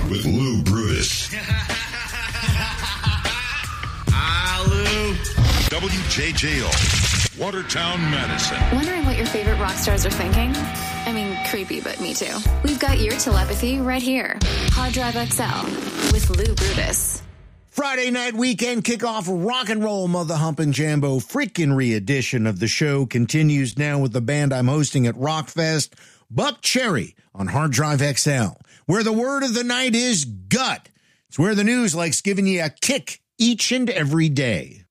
with Lou Brutus. Lou. WJJO, Watertown, Madison. Wondering what your favorite rock stars are thinking? I mean, creepy, but me too. We've got your telepathy right here. Hard Drive XL with Lou Brutus. Friday night weekend kickoff rock and roll mother humping jambo freaking re-edition of the show continues now with the band I'm hosting at Rockfest, Buck Cherry on Hard Drive XL, where the word of the night is gut. It's where the news likes giving you a kick each and every day.